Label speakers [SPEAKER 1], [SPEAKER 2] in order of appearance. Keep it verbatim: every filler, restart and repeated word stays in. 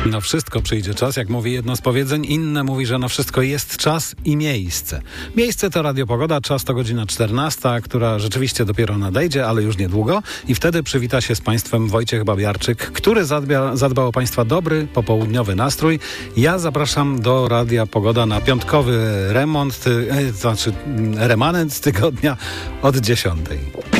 [SPEAKER 1] Na wszystko przyjdzie czas, jak mówi jedno z powiedzeń, inne mówi, że na wszystko jest czas i miejsce. Miejsce to Radio Pogoda, czas to godzina czternasta, która rzeczywiście dopiero nadejdzie, ale już niedługo i wtedy przywita się z Państwem Wojciech Babiarczyk, który zadba, zadbał o Państwa dobry, popołudniowy nastrój. Ja zapraszam do Radia Pogoda na piątkowy remont, ty, e, znaczy remanent z tygodnia od dziesiątej.